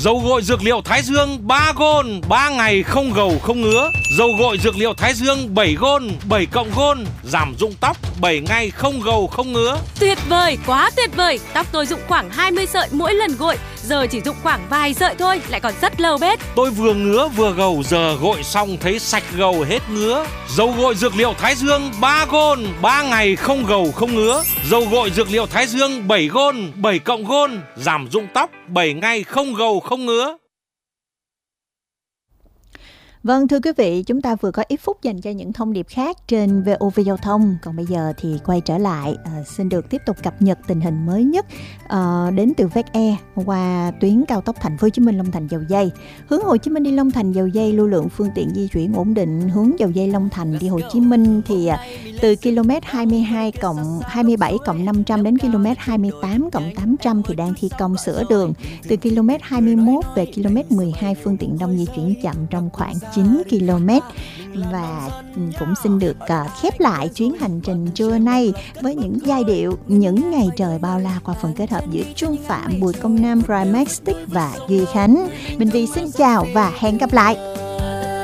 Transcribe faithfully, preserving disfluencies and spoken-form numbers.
Dầu gội dược liệu Thái Dương ba gôn, ba ngày không gầu không ngứa. Dầu gội dược liệu Thái Dương bảy gôn, bảy cộng gôn, giảm rụng tóc bảy ngày không gầu không ngứa. Tuyệt vời, quá tuyệt vời. Tóc tôi rụng khoảng hai mươi sợi mỗi lần gội, giờ chỉ rụng khoảng vài sợi thôi, lại còn rất lâu bết. Tôi vừa ngứa vừa gầu, giờ gội xong thấy sạch gầu hết ngứa. Dầu gội dược liệu Thái Dương ba gôn, ba ngày không gầu không ngứa. Dầu gội dược liệu Thái Dương bảy gôn, bảy cộng gôn, giảm rụng tóc bảy ngày không gầu không ngứa. Vâng, thưa quý vị, chúng ta vừa có ít phút dành cho những thông điệp khác trên vê o vê Giao thông. Còn bây giờ thì quay trở lại, à, xin được tiếp tục cập nhật tình hình mới nhất à, đến từ vê e e qua tuyến cao tốc Thành phố Hồ Chí Minh Long Thành Dầu Giây. Hướng Hồ Chí Minh đi Long Thành Dầu Giây, lưu lượng phương tiện di chuyển ổn định. Hướng Dầu Giây Long Thành đi Hồ Chí Minh thì à, từ km hai mươi hai cộng hai mươi bảy cộng năm trăm đến km hai mươi tám cộng tám trăm thì đang thi công sửa đường. Từ km hai mươi mốt về km mười hai, phương tiện đông di chuyển chậm trong khoảng chín ki lô mét. Và cũng xin được uh, khép lại chuyến hành trình trưa nay với những giai điệu Những Ngày Trời Bao La qua phần kết hợp giữa Trung Phạm, Bùi Công Nam, Rhymax và Duy Khánh. Bình Vy xin chào và hẹn gặp lại.